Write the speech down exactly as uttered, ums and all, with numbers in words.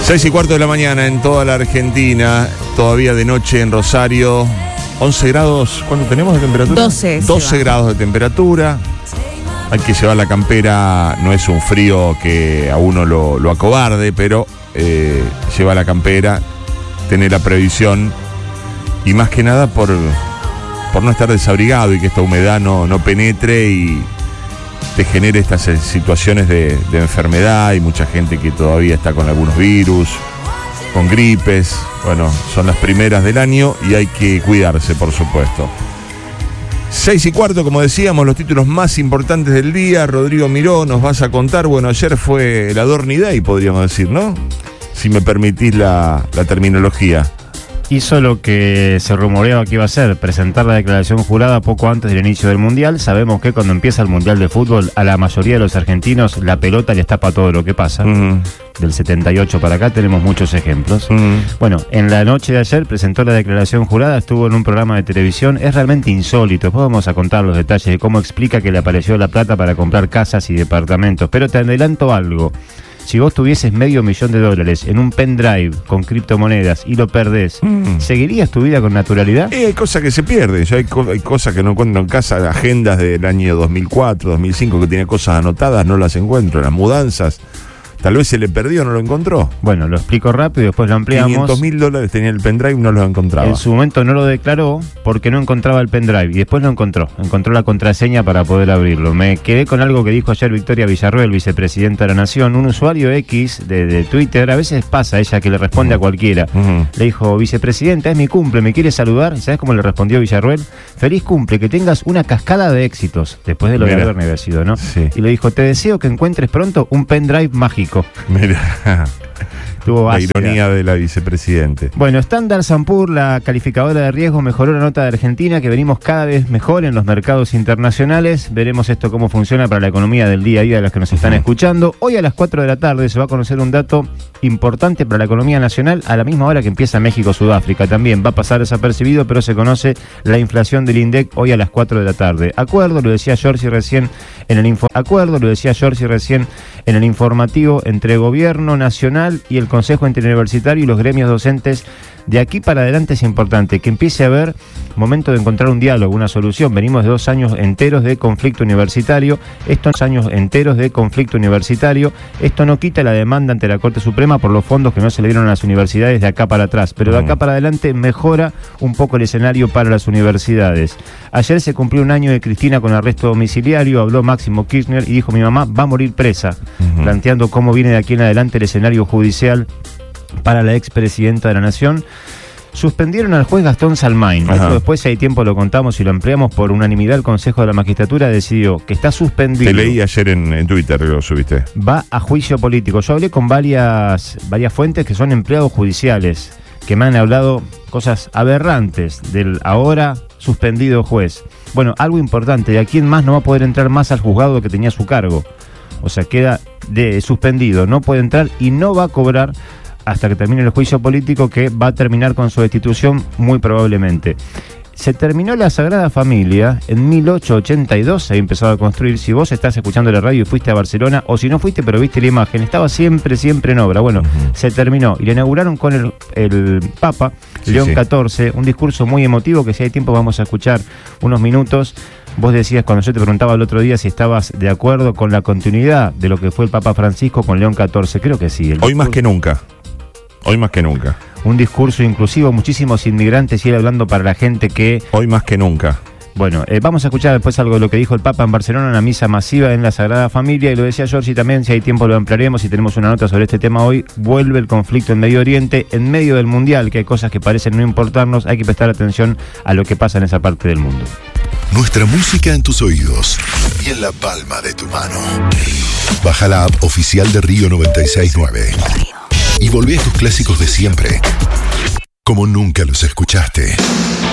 Seis y cuarto de la mañana en toda la Argentina, todavía de noche en Rosario, once grados, ¿cuánto tenemos de temperatura? doce. doce grados de temperatura, hay que llevar la campera, no es un frío que a uno lo, lo acobarde, pero eh, lleva la campera, tener la previsión y más que nada por, por no estar desabrigado y que esta humedad no, no penetre y te genere estas situaciones de, de enfermedad. Hay mucha gente que todavía está con algunos virus, con gripes. Bueno, son las primeras del año y hay que cuidarse, por supuesto. Seis y cuarto, como decíamos, los títulos más importantes del día. Rodrigo Miró, nos vas a contar. Bueno, ayer fue el Adorni Day, podríamos decir, ¿no? Si me permitís la, la terminología. Hizo lo que se rumoreaba que iba a hacer, presentar la declaración jurada poco antes del inicio del Mundial. Sabemos que cuando empieza el Mundial de Fútbol, a la mayoría de los argentinos la pelota les tapa todo lo que pasa. Uh-huh. Del setenta y ocho para acá tenemos muchos ejemplos. Uh-huh. Bueno, en la noche de ayer presentó la declaración jurada, estuvo en un programa de televisión. Es realmente insólito. Después vamos a contar los detalles de cómo explica que le apareció la plata para comprar casas y departamentos. Pero te adelanto algo. Si vos tuvieses medio millón de dólares en un pendrive con criptomonedas y lo perdés, mm. ¿seguirías tu vida con naturalidad? Eh, hay cosas que se pierden. Yo hay, co- hay cosas que no encuentro en casa, agendas del año dos mil cuatro, dos mil cinco que tiene cosas anotadas, no las encuentro. Las mudanzas, tal vez se le perdió, no lo encontró. Bueno, lo explico rápido y después lo ampliamos. quinientos mil dólares tenía el pendrive, no lo encontraba. En su momento no lo declaró porque no encontraba el pendrive y después lo encontró. Encontró la contraseña para poder abrirlo. Me quedé con algo que dijo ayer Victoria Villarroel, vicepresidenta de la Nación. Un usuario X de, de Twitter, a veces pasa ella que le responde uh-huh. a cualquiera. Uh-huh. Le dijo, vicepresidenta, es mi cumple, ¿me quiere saludar? ¿Sabes cómo le respondió Villarroel? Feliz cumple, que tengas una cascada de éxitos. Después de lo Mira. de Adorni había sido, ¿no? Sí. Y le dijo, te deseo que encuentres pronto un pendrive mágico. Mira, la ironía de la vicepresidente. Bueno, Standard and Poor's, la calificadora de riesgo, mejoró la nota de Argentina, que venimos cada vez mejor en los mercados internacionales. Veremos esto cómo funciona para la economía del día a día de los que nos están uh-huh. escuchando. Hoy a las cuatro de la tarde se va a conocer un dato importante para la economía nacional, a la misma hora que empieza México-Sudáfrica. También va a pasar desapercibido, pero se conoce la inflación del INDEC hoy a las cuatro de la tarde. Acuerdo, lo decía Giorgi recién en el info- Acuerdo, lo decía Giorgi recién en el informativo entre Gobierno Nacional y el Consejo Interuniversitario y los gremios docentes. De aquí para adelante es importante que empiece a haber momento de encontrar un diálogo, una solución. Venimos de dos años enteros de conflicto universitario, estos años enteros de conflicto universitario. Esto no quita la demanda ante la Corte Suprema por los fondos que no se le dieron a las universidades de acá para atrás, pero de acá para adelante mejora un poco el escenario para las universidades. Ayer se cumplió un año de Cristina con arresto domiciliario, habló Máximo Kirchner y dijo, mi mamá va a morir presa, uh-huh. planteando cómo viene de aquí en adelante el escenario judicial para la expresidenta de la Nación. Suspendieron al juez Gastón Salmain. Esto después, si hay tiempo, lo contamos y lo ampliamos. Por unanimidad, el Consejo de la Magistratura decidió que está suspendido. Te leí ayer en, en Twitter, lo subiste. Va a juicio político. Yo hablé con varias, varias fuentes que son empleados judiciales, que me han hablado cosas aberrantes del ahora suspendido juez. Bueno, algo importante, de aquí en más no va a poder entrar más al juzgado que tenía a su cargo. O sea, queda de suspendido, no puede entrar y no va a cobrar hasta que termine el juicio político, que va a terminar con su destitución muy probablemente. Se terminó la Sagrada Familia en mil ochocientos ochenta y dos, se ha empezado a construir. Si vos estás escuchando la radio y fuiste a Barcelona, o si no fuiste pero viste la imagen, estaba siempre, siempre en obra. Bueno, uh-huh. se terminó y la inauguraron con el, el Papa sí, León sí. catorce, un discurso muy emotivo que si hay tiempo vamos a escuchar unos minutos. Vos decías, cuando yo te preguntaba el otro día si estabas de acuerdo con la continuidad de lo que fue el Papa Francisco con León catorce, creo que sí. El Hoy discurso... más que nunca. Hoy más que nunca. Un discurso inclusivo, muchísimos inmigrantes y él hablando para la gente que... Hoy más que nunca. Bueno, eh, vamos a escuchar después algo de lo que dijo el Papa en Barcelona, una misa masiva en la Sagrada Familia, y lo decía Giorgi también, si hay tiempo lo ampliaremos y tenemos una nota sobre este tema hoy. Vuelve el conflicto en Medio Oriente, en medio del Mundial, que hay cosas que parecen no importarnos, hay que prestar atención a lo que pasa en esa parte del mundo. Nuestra música en tus oídos y en la palma de tu mano. Baja la app oficial de Río noventa y seis punto nueve. Y volvé a tus clásicos de siempre, como nunca los escuchaste.